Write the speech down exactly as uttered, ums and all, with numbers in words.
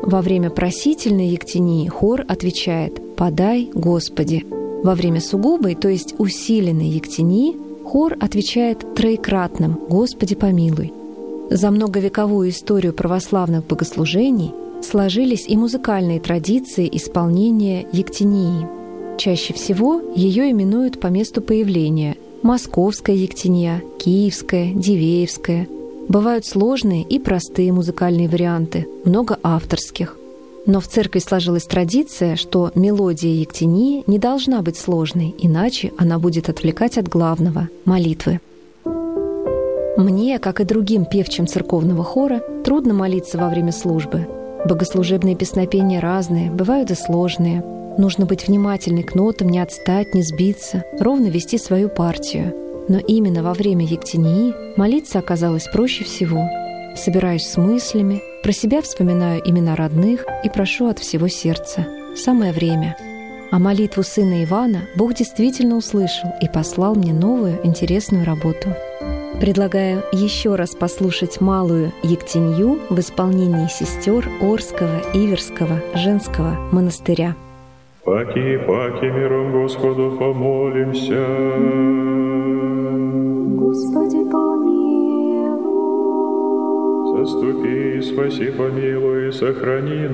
Во время просительной ектении хор отвечает «Подай, Господи». Во время сугубой, то есть усиленной ектении, хор отвечает троекратным «Господи, помилуй». За многовековую историю православных богослужений сложились и музыкальные традиции исполнения ектении. Чаще всего ее именуют по месту появления – Московская ектения, Киевская, Дивеевская. Бывают сложные и простые музыкальные варианты, много авторских. Но в церкви сложилась традиция, что мелодия ектении не должна быть сложной, иначе она будет отвлекать от главного – молитвы. Мне, как и другим певчим церковного хора, трудно молиться во время службы. Богослужебные песнопения разные, бывают и сложные. Нужно быть внимательной к нотам, не отстать, не сбиться, ровно вести свою партию. Но именно во время ектении молиться оказалось проще всего. Собираюсь с мыслями, про себя вспоминаю имена родных и прошу от всего сердца. Самое время. А молитву сына Ивана Бог действительно услышал и послал мне новую интересную работу. Предлагаю еще раз послушать малую ектенью в исполнении сестер Орского Иверского женского монастыря. Паки, паки, миром Господу помолимся. Господи, помилуй. Заступи, спаси, помилуй, сохрани